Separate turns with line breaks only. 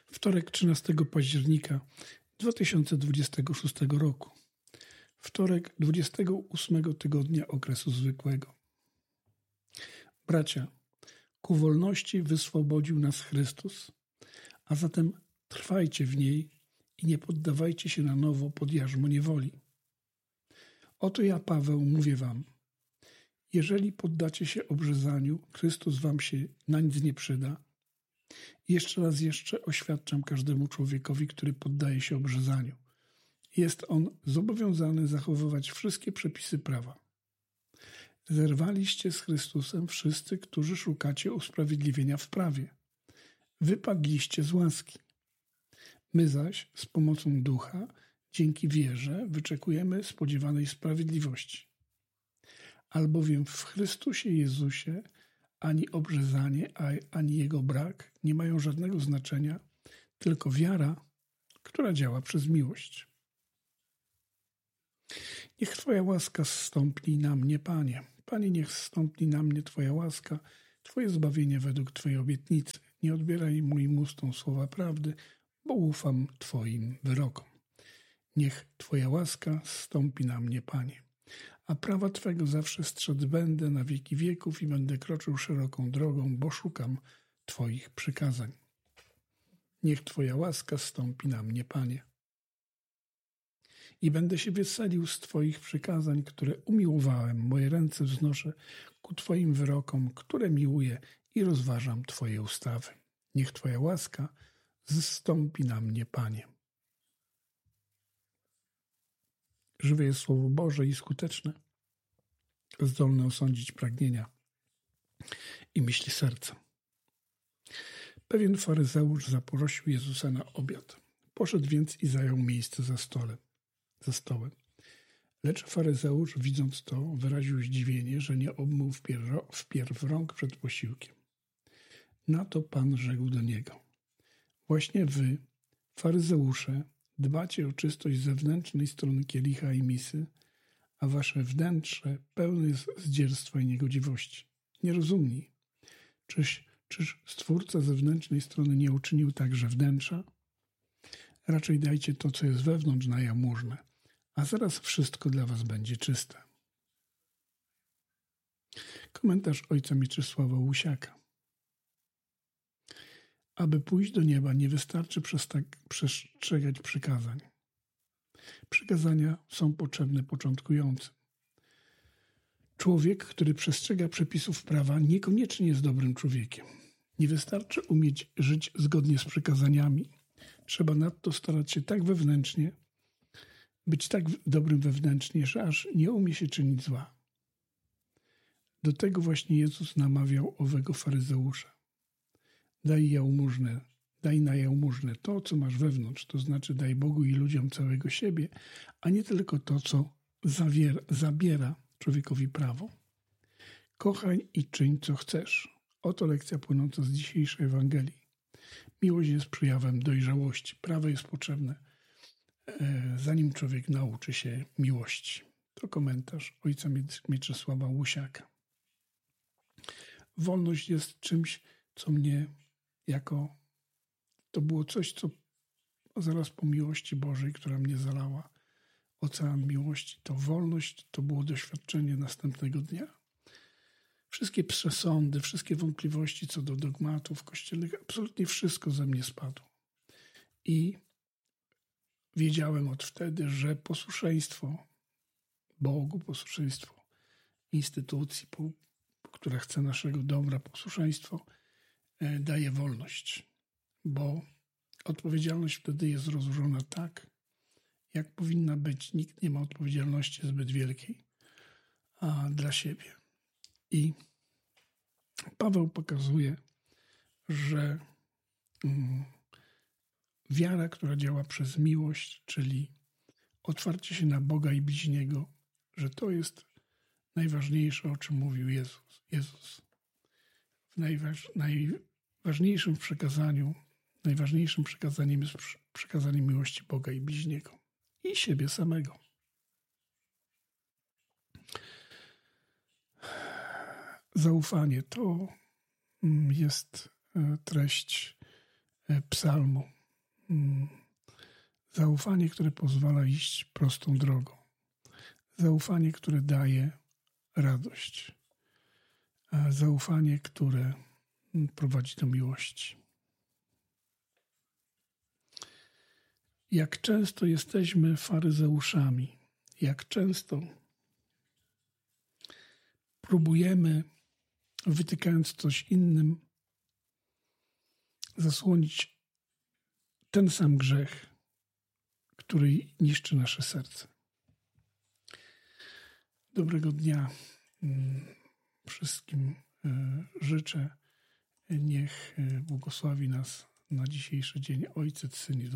Wtorek 13 października 2026 roku. Wtorek 28 tygodnia okresu zwykłego. Bracia, ku wolności wyswobodził nas Chrystus, a zatem trwajcie w niej i nie poddawajcie się na nowo pod jarzmo niewoli. Oto ja, Paweł, mówię wam, jeżeli poddacie się obrzezaniu, Chrystus wam się na nic nie przyda. I jeszcze oświadczam każdemu człowiekowi, który poddaje się obrzezaniu. Jest on zobowiązany zachowywać wszystkie przepisy prawa. Zerwaliście z Chrystusem wszyscy, którzy szukacie usprawiedliwienia w prawie. Wypadliście z łaski. My zaś z pomocą Ducha, dzięki wierze, wyczekujemy spodziewanej sprawiedliwości. Albowiem w Chrystusie Jezusie ani obrzezanie, ani jego brak nie mają żadnego znaczenia, tylko wiara, która działa przez miłość. Niech Twoja łaska zstąpi na mnie, Panie. Panie, niech zstąpi na mnie Twoja łaska, Twoje zbawienie według Twojej obietnicy. Nie odbieraj moim ustom słowa prawdy, bo ufam Twoim wyrokom. Niech Twoja łaska zstąpi na mnie, Panie. A prawa Twego zawsze strzec będę na wieki wieków i będę kroczył szeroką drogą, bo szukam Twoich przykazań. Niech Twoja łaska zstąpi na mnie, Panie. I będę się weselił z Twoich przykazań, które umiłowałem. Moje ręce wznoszę ku Twoim wyrokom, które miłuję i rozważam Twoje ustawy. Niech Twoja łaska zstąpi na mnie, Panie. Żywe jest Słowo Boże i skuteczne, zdolne osądzić pragnienia i myśli serca. Pewien faryzeusz zaprosił Jezusa na obiad. Poszedł więc i zajął miejsce za stołem. Lecz faryzeusz, widząc to, wyraził zdziwienie, że nie obmył wpierw rąk przed posiłkiem. Na to Pan rzekł do niego: właśnie wy, faryzeusze, dbacie o czystość zewnętrznej strony kielicha i misy, a wasze wnętrze pełne jest zdzierstwa i niegodziwości. Nierozumni. Czyż Stwórca zewnętrznej strony nie uczynił także wnętrza? Raczej dajcie to, co jest wewnątrz, na jałmużnę, a zaraz wszystko dla was będzie czyste. Komentarz ojca Mieczysława Łusiaka. Aby pójść do nieba, nie wystarczy przestrzegać przykazań. Przykazania są potrzebne początkującym. Człowiek, który przestrzega przepisów prawa, niekoniecznie jest dobrym człowiekiem. Nie wystarczy umieć żyć zgodnie z przykazaniami. Trzeba nadto starać się tak wewnętrznie, być tak dobrym wewnętrznie, że aż nie umie się czynić zła. Do tego właśnie Jezus namawiał owego faryzeusza. Daj na jałmużnę to, co masz wewnątrz, to znaczy daj Bogu i ludziom całego siebie, a nie tylko to, co zabiera człowiekowi prawo. Kochaj i czyń, co chcesz. Oto lekcja płynąca z dzisiejszej Ewangelii. Miłość jest przejawem dojrzałości. Prawo jest potrzebne, zanim człowiek nauczy się miłości. To komentarz ojca Mieczysława Łusiaka. Wolność jest czymś, co mnie to było coś, co zaraz po miłości Bożej, która mnie zalała, ocean miłości, to wolność, to było doświadczenie następnego dnia. Wszystkie przesądy, wszystkie wątpliwości co do dogmatów kościelnych, absolutnie wszystko ze mnie spadło. I wiedziałem od wtedy, że posłuszeństwo Bogu, posłuszeństwo instytucji, która chce naszego dobra, posłuszeństwo daje wolność, bo odpowiedzialność wtedy jest rozłożona tak, jak powinna być. Nikt nie ma odpowiedzialności zbyt wielkiej dla siebie. I Paweł pokazuje, że wiara, która działa przez miłość, czyli otwarcie się na Boga i bliźniego, że to jest najważniejsze, o czym mówił Jezus. Najważniejszym przekazaniem jest przekazanie miłości Boga i bliźniego i siebie samego. Zaufanie to jest treść psalmu Zaufanie, które pozwala iść prostą drogą. Zaufanie, które daje radość. Zaufanie, które prowadzi do miłości. Jak często jesteśmy faryzeuszami, jak często próbujemy, wytykając coś innym, zasłonić ten sam grzech, który niszczy nasze serce. Dobrego dnia wszystkim życzę. Niech błogosławi nas na dzisiejszy dzień Ojciec, Syn i Duch